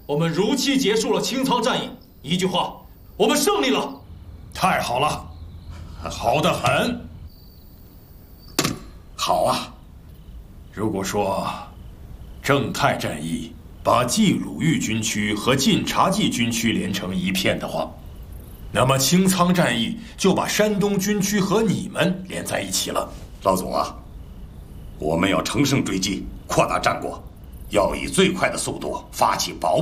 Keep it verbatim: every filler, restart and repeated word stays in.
我们如期结束了清仓战役。一句话，我们胜利了。 太好了，好得很。好啊！如果说正太战役把冀鲁豫军区和晋察冀军区连成一片的话，那么清仓战役就把山东军区和你们连在一起了。 老总啊，我们要乘胜追击，扩大战果，要以最快的速度发起保